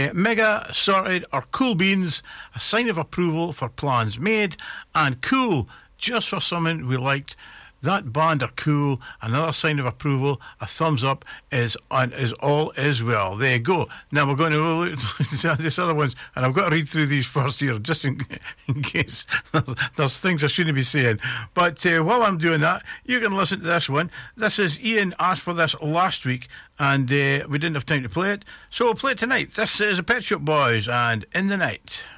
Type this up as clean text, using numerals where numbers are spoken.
Mega Sorted or Cool Beans, a sign of approval for plans made, and Cool, just for something we liked. That band are cool. Another sign of approval, a thumbs up, is all is well. There you go. Now we're going to look at these other ones, and I've got to read through these first here, just in case there's things I shouldn't be saying. But while I'm doing that, you can listen to this one. This is Ian asked for this last week, and we didn't have time to play it, so we'll play it tonight. This is the Pet Shop Boys and In the Night.